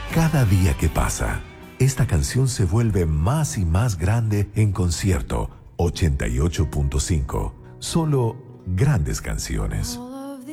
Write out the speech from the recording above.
Cada día que pasa, esta canción se vuelve más y más grande en concierto 88.5. Solo grandes canciones.